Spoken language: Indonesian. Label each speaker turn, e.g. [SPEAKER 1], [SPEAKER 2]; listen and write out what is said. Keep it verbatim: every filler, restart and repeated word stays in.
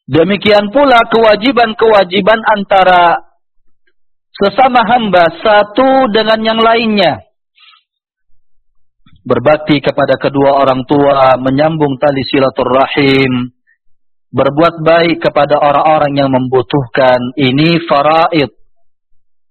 [SPEAKER 1] Demikian pula kewajiban-kewajiban antara sesama hamba satu dengan yang lainnya. Berbakti kepada kedua orang tua, menyambung tali silaturrahim, berbuat baik kepada orang-orang yang membutuhkan. Ini faraid,